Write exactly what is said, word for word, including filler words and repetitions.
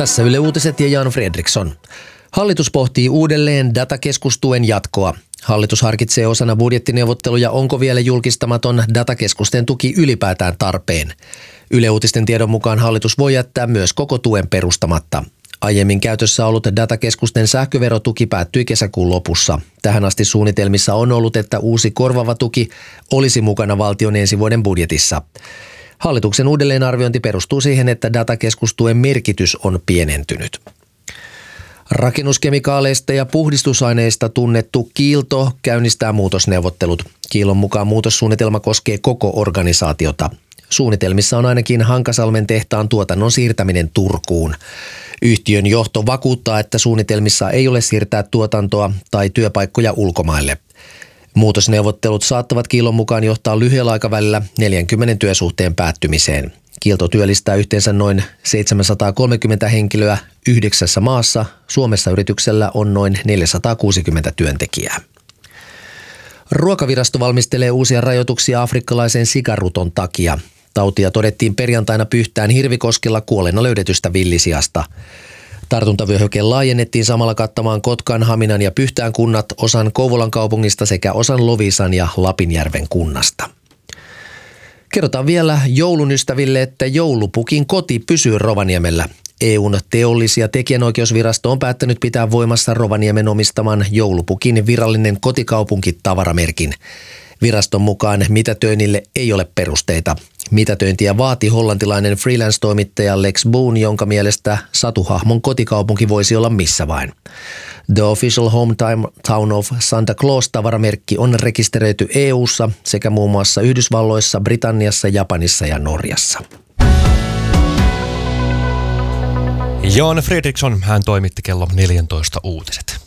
Tässä Yle Uutiset ja Jan Fredriksson. Hallitus pohtii uudelleen datakeskustuen jatkoa. Hallitus harkitsee osana budjettineuvotteluja, onko vielä julkistamaton datakeskusten tuki ylipäätään tarpeen. Yle Uutisten tiedon mukaan hallitus voi jättää myös koko tuen perustamatta. Aiemmin käytössä ollut datakeskusten sähköverotuki päättyi kesäkuun lopussa. Tähän asti suunnitelmissa on ollut, että uusi korvaava tuki olisi mukana valtion ensi vuoden budjetissa. Hallituksen uudelleenarviointi perustuu siihen, että datakeskustuen merkitys on pienentynyt. Rakennuskemikaaleista ja puhdistusaineista tunnettu Kiilto käynnistää muutosneuvottelut. Kiilon mukaan muutossuunnitelma koskee koko organisaatiota. Suunnitelmissa on ainakin Hankasalmen tehtaan tuotannon siirtäminen Turkuun. Yhtiön johto vakuuttaa, että suunnitelmissa ei ole siirtää tuotantoa tai työpaikkoja ulkomaille. Muutosneuvottelut saattavat Kiilon mukaan johtaa lyhyellä aikavälillä neljänkymmenen työsuhteen päättymiseen. Kiilto työllistää yhteensä noin seitsemänsataakolmekymmentä henkilöä yhdeksässä maassa. Suomessa yrityksellä on noin neljäsataakuusikymmentä työntekijää. Ruokavirasto valmistelee uusia rajoituksia afrikkalaisen sikaruton takia. Tautia todettiin perjantaina Pyhtään Hirvikoskella kuolleena löydetystä villisiasta. Tartuntavyöhyke laajennettiin samalla kattamaan Kotkan, Haminan ja Pyhtään kunnat, osan Kouvolan kaupungista sekä osan Loviisan ja Lapinjärven kunnasta. Kerrotaan vielä joulun ystäville, että joulupukin koti pysyy Rovaniemellä. E U:n teollis- ja tekijänoikeusvirasto on päättänyt pitää voimassa Rovaniemen omistaman joulupukin virallinen kotikaupunki -tavaramerkin. Viraston mukaan mitätöinnille ei ole perusteita. Mitätöintiä vaati hollantilainen freelance-toimittaja Lex Boone, jonka mielestä satuhahmon kotikaupunki voisi olla missä vain. The Official Hometown of Santa Claus -tavaramerkki on rekisteröity E U:ssa sekä muun muassa Yhdysvalloissa, Britanniassa, Japanissa ja Norjassa. Jan Fredriksson, hän toimitti kello neljätoista uutiset.